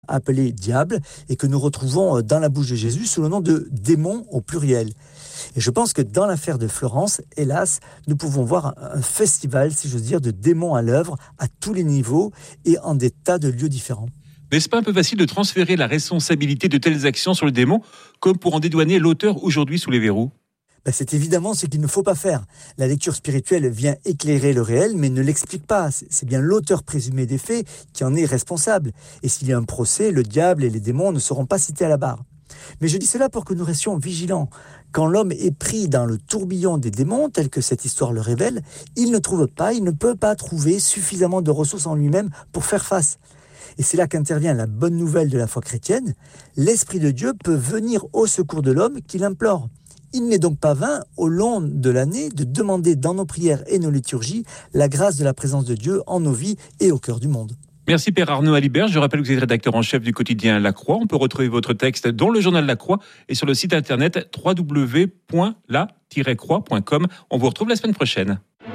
appelés diables et que nous retrouvons dans la bouche de Jésus sous le nom de démons au pluriel. Et je pense que dans l'affaire de Florence, hélas, nous pouvons voir un festival, si j'ose dire, de démons à l'œuvre à tous les niveaux et en des tas de lieux différents. N'est-ce pas un peu facile de transférer la responsabilité de telles actions sur le démon, comme pour en dédouaner l'auteur aujourd'hui sous les verrous ? C'est évidemment ce qu'il ne faut pas faire. La lecture spirituelle vient éclairer le réel, mais ne l'explique pas. C'est bien l'auteur présumé des faits qui en est responsable. Et s'il y a un procès, le diable et les démons ne seront pas cités à la barre. Mais je dis cela pour que nous restions vigilants. Quand l'homme est pris dans le tourbillon des démons, tel que cette histoire le révèle, il ne peut pas trouver suffisamment de ressources en lui-même pour faire face. Et c'est là qu'intervient la bonne nouvelle de la foi chrétienne. L'Esprit de Dieu peut venir au secours de l'homme qui l'implore. Il n'est donc pas vain, au long de l'année, de demander dans nos prières et nos liturgies la grâce de la présence de Dieu en nos vies et au cœur du monde. Merci Père Arnaud Alibert. Je rappelle que vous êtes rédacteur en chef du quotidien La Croix. On peut retrouver votre texte dans le journal La Croix et sur le site internet www.la-croix.com. On vous retrouve la semaine prochaine.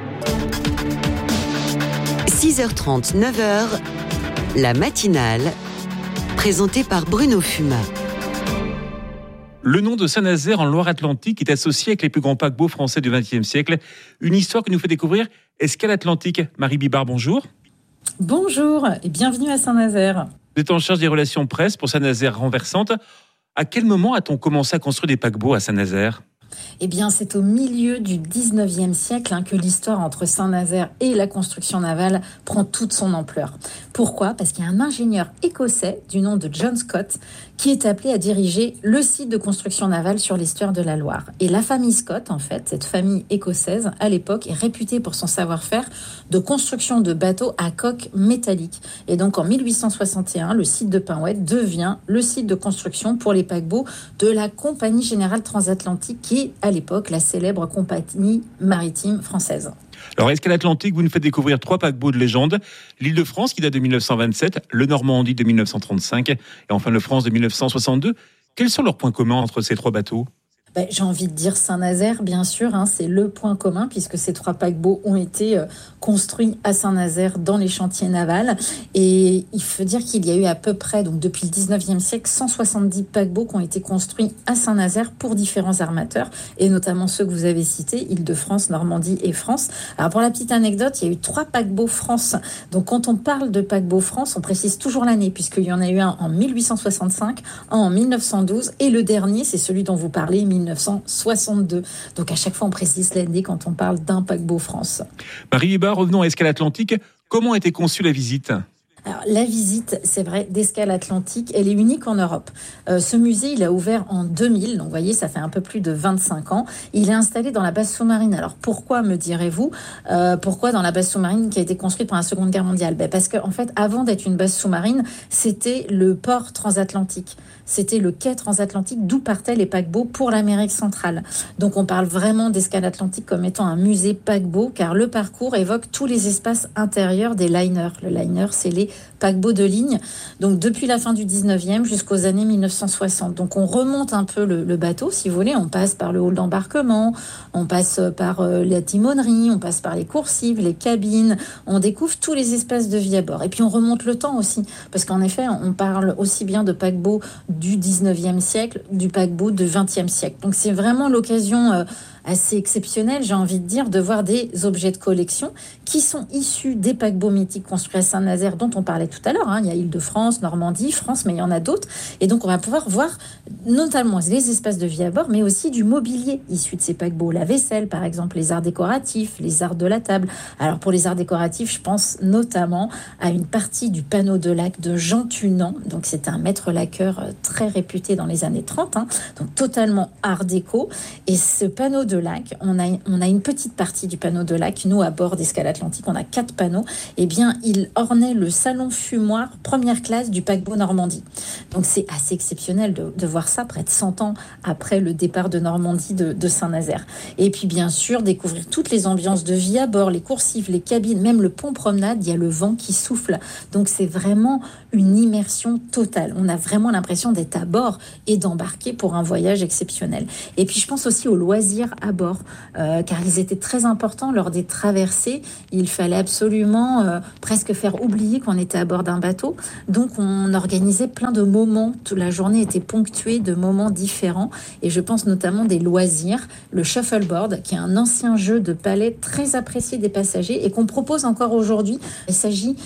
6h30, 9h, la matinale, présentée par Bruno Fumat. Le nom de Saint-Nazaire en Loire-Atlantique est associé avec les plus grands paquebots français du XXe siècle. Une histoire que nous fait découvrir Escale Atlantique. Marie Bibard, bonjour. Bonjour et bienvenue à Saint-Nazaire. Vous êtes en charge des relations presse pour Saint-Nazaire renversante. À quel moment a-t-on commencé à construire des paquebots à Saint-Nazaire ? Eh bien, c'est au milieu du 19e siècle que l'histoire entre Saint-Nazaire et la construction navale prend toute son ampleur. Pourquoi ? Parce qu'il y a un ingénieur écossais du nom de John Scott qui est appelé à diriger le site de construction navale sur l'estuaire de la Loire. Et la famille Scott, en fait, cette famille écossaise, à l'époque, est réputée pour son savoir-faire de construction de bateaux à coque métallique. Et donc, en 1861, le site de Pinouet devient le site de construction pour les paquebots de la Compagnie Générale Transatlantique, qui est, à l'époque, la célèbre compagnie maritime française. Alors, Escale Atlantique, vous nous faites découvrir 3 paquebots de légende. L'Île-de-France, qui date de 1927, le Normandie de 1935 et enfin le France de 1962. Quels sont leurs points communs entre ces 3 bateaux ? J'ai envie de dire Saint-Nazaire, bien sûr, c'est le point commun puisque ces 3 paquebots ont été construits à Saint-Nazaire dans les chantiers navals. Et il faut dire qu'il y a eu à peu près, donc depuis le 19e siècle, 170 paquebots qui ont été construits à Saint-Nazaire pour différents armateurs, et notamment ceux que vous avez cités, Île-de-France, Normandie et France. Alors pour la petite anecdote, il y a eu 3 paquebots France. Donc quand on parle de paquebots France, on précise toujours l'année, puisqu'il y en a eu un en 1865, un en 1912, et le dernier, c'est celui dont vous parlez, 1962. Donc à chaque fois, on précise l'année quand on parle d'un paquebot France. Marie Hébert, revenons à Escale Atlantique. Comment a été conçue la visite ? Alors, la visite, c'est vrai, d'Escale Atlantique, elle est unique en Europe. Ce musée, il a ouvert en 2000, donc vous voyez, ça fait un peu plus de 25 ans. Il est installé dans la base sous-marine. Alors pourquoi, me direz-vous, pourquoi dans la base sous-marine qui a été construite pendant la Seconde Guerre mondiale ? Parce qu'en fait, avant d'être une base sous-marine, c'était le port transatlantique. C'était le quai transatlantique d'où partaient les paquebots pour l'Amérique centrale. Donc on parle vraiment d'Escale Atlantique comme étant un musée paquebot, car le parcours évoque tous les espaces intérieurs des liners. Le liner, c'est les paquebots de ligne, donc depuis la fin du 19e jusqu'aux années 1960. Donc on remonte un peu le bateau, si vous voulez, on passe par le hall d'embarquement, on passe par la timonerie, on passe par les coursives, les cabines, on découvre tous les espaces de vie à bord. Et puis on remonte le temps aussi, parce qu'en effet, on parle aussi bien de paquebots du 19e siècle, du paquebot du 20e siècle. Donc c'est vraiment l'occasion assez exceptionnelle, j'ai envie de dire, de voir des objets de collection qui sont issus des paquebots mythiques construits à Saint-Nazaire dont on parlait tout à l'heure. Il y a Île-de-France, Normandie, France, mais il y en a d'autres. Et donc on va pouvoir voir notamment les espaces de vie à bord, mais aussi du mobilier issu de ces paquebots. La vaisselle, par exemple, les arts décoratifs, les arts de la table. Alors pour les arts décoratifs, je pense notamment à une partie du panneau de laque de Jean Tunand. Donc c'est un maître laqueur très réputé dans les années 30, donc totalement art déco. Et ce panneau de laque, on a une petite partie du panneau de laque. Nous, à bord d'Escale Atlantique, on a 4 panneaux. Eh bien, il ornait le salon fumoir première classe du paquebot Normandie. Donc, c'est assez exceptionnel de voir ça près de 100 ans après le départ de Normandie de Saint-Nazaire. Et puis, bien sûr, découvrir toutes les ambiances de vie à bord, les coursives, les cabines, même le pont promenade, il y a le vent qui souffle. Donc, c'est vraiment une immersion totale. On a vraiment l'impression d'être à bord et d'embarquer pour un voyage exceptionnel. Et puis, je pense aussi aux loisirs à bord, car ils étaient très importants lors des traversées. Il fallait absolument presque faire oublier qu'on était à bord d'un bateau. Donc on organisait plein de moments. Toute la journée était ponctuée de moments différents. Et je pense notamment des loisirs, le shuffleboard, qui est un ancien jeu de palais très apprécié des passagers et qu'on propose encore aujourd'hui. Il s'agit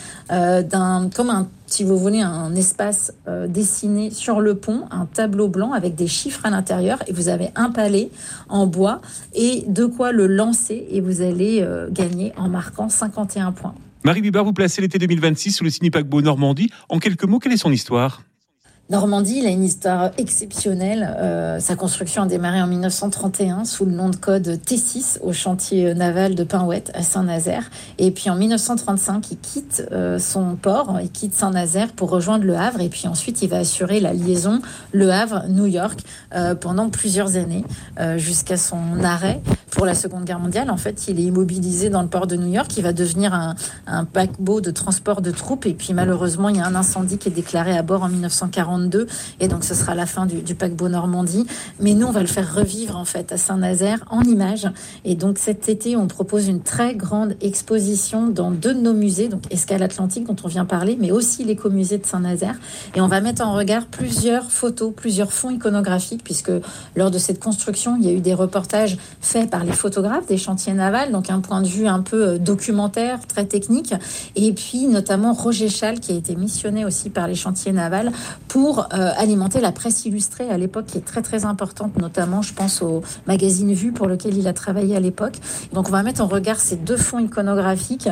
si vous voulez, un espace dessiné sur le pont, un tableau blanc avec des chiffres à l'intérieur, et vous avez un palais en bois et de quoi le lancer, et vous allez gagner en marquant 51 points. Marie Bibard, vous placez l'été 2026 sous le signe paquebot Normandie. En quelques mots, quelle est son histoire ? Normandie, il a une histoire exceptionnelle. Sa construction a démarré en 1931 sous le nom de code T6 au chantier naval de Pinhouette à Saint-Nazaire. Et puis en 1935, il quitte son port, il quitte Saint-Nazaire pour rejoindre Le Havre. Et puis ensuite, il va assurer la liaison Le Havre-New York pendant plusieurs années jusqu'à son arrêt pour la Seconde Guerre mondiale. En fait, il est immobilisé dans le port de New York. Il va devenir un paquebot de transport de troupes. Et puis malheureusement, il y a un incendie qui est déclaré à bord en 1942. Et donc ce sera la fin du paquebot Normandie. Mais nous, on va le faire revivre en fait à Saint-Nazaire en images. Et donc cet été, on propose une très grande exposition dans 2 de nos musées, donc Escale Atlantique dont on vient parler, mais aussi l'écomusée de Saint-Nazaire. Et on va mettre en regard plusieurs photos, plusieurs fonds iconographiques, puisque lors de cette construction, il y a eu des reportages faits par les photographes des chantiers navals, donc un point de vue un peu documentaire, très technique. Et puis notamment Roger Chal, qui a été missionné aussi par les chantiers navals pour alimenter la presse illustrée à l'époque, qui est très très importante, notamment je pense au magazine Vue pour lequel il a travaillé à l'époque. Donc on va mettre en regard ces 2 fonds iconographiques,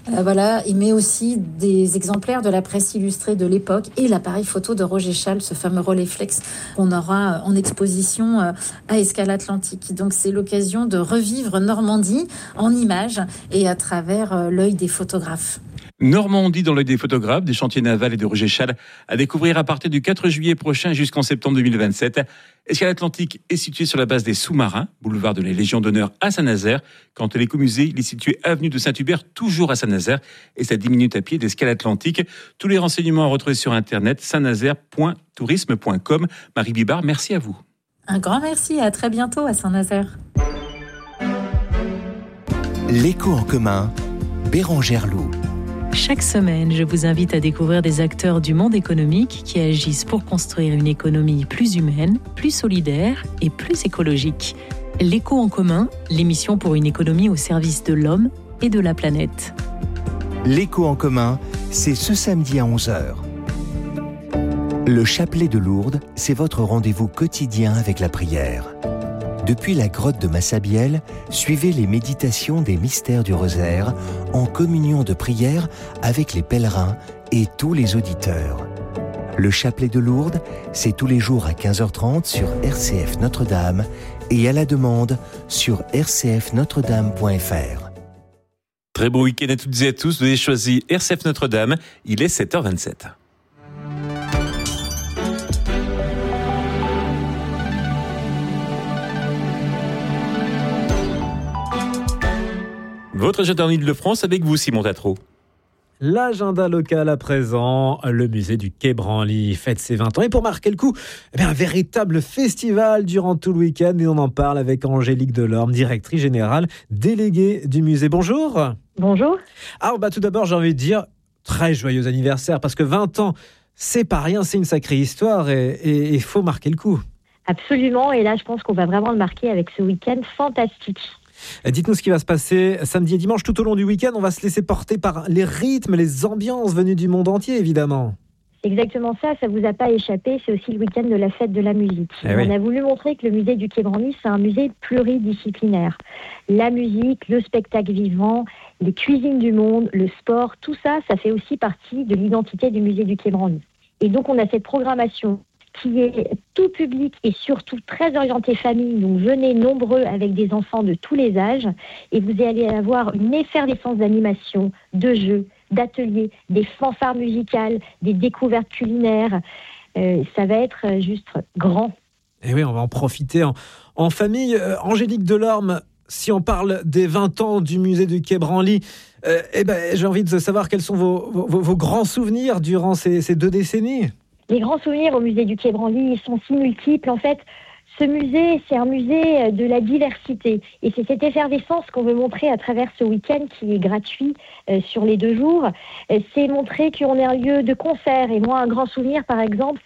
mais aussi des exemplaires de la presse illustrée de l'époque et l'appareil photo de Roger Chal, ce fameux Rolleiflex qu'on aura en exposition à Escale Atlantique. Donc c'est l'occasion de revivre Normandie en images et à travers l'œil des photographes. Normandie dans l'œil des photographes, des chantiers navals et de Roger Chal, à découvrir à partir du 4 juillet prochain jusqu'en septembre 2027. Escale Atlantique est situé sur la base des Sous-Marins, boulevard de la Légion d'honneur à Saint-Nazaire. Quant à l'écomusée, il est situé avenue de Saint-Hubert, toujours à Saint-Nazaire, et c'est à 10 minutes à pied d'Escale Atlantique. Tous les renseignements à retrouver sur internet, saintnazaire.tourisme.com. Marie Bibard, merci à vous. Un grand merci et à très bientôt à Saint-Nazaire. L'écho en commun, Bérangère Loup. Chaque semaine, je vous invite à découvrir des acteurs du monde économique qui agissent pour construire une économie plus humaine, plus solidaire et plus écologique. L'écho en commun, l'émission pour une économie au service de l'homme et de la planète. L'écho en commun, c'est ce samedi à 11h. Le chapelet de Lourdes, c'est votre rendez-vous quotidien avec la prière. Depuis la grotte de Massabielle, suivez les méditations des mystères du rosaire en communion de prière avec les pèlerins et tous les auditeurs. Le chapelet de Lourdes, c'est tous les jours à 15h30 sur RCF Notre-Dame et à la demande sur rcfnotredame.fr. Très beau week-end à toutes et à tous. Vous avez choisi RCF Notre-Dame. Il est 7h27. Votre agenda en Ile-de-France avec vous, Simon Tatro. L'agenda local à présent, le musée du Quai Branly fête ses 20 ans. Et pour marquer le coup, un véritable festival durant tout le week-end. Et on en parle avec Angélique Delorme, directrice générale, déléguée du musée. Bonjour. Bonjour. Alors, tout d'abord, j'ai envie de dire très joyeux anniversaire, parce que 20 ans, c'est pas rien, c'est une sacrée histoire et il faut marquer le coup. Absolument. Et là, je pense qu'on va vraiment le marquer avec ce week-end fantastique. Dites-nous ce qui va se passer samedi et dimanche. Tout au long du week-end, on va se laisser porter par les rythmes, les ambiances venues du monde entier, évidemment. C'est exactement ça, ça vous a pas échappé, c'est aussi le week-end de la fête de la musique. On a voulu montrer que le musée du Quai Branly, c'est un musée pluridisciplinaire. La musique, le spectacle vivant, les cuisines du monde, le sport, tout ça, ça fait aussi partie de l'identité du musée du Quai Branly. Et donc on a cette programmation qui est tout public et surtout très orienté famille. Donc venez nombreux avec des enfants de tous les âges et vous allez avoir une effervescence d'animation, de jeux, d'ateliers, des fanfares musicales, des découvertes culinaires. Ça va être juste grand. Et oui, on va en profiter en famille. Angélique Delorme, si on parle des 20 ans du musée du Quai Branly, j'ai envie de savoir quels sont vos grands souvenirs durant ces 2 décennies. Les grands souvenirs au musée du Quai Branly, ils sont si multiples. En fait, Ce musée, c'est un musée de la diversité. Et c'est cette effervescence qu'on veut montrer à travers ce week-end qui est gratuit sur les 2 jours. C'est montrer qu'on est un lieu de concert. Et moi, un grand souvenir, par exemple,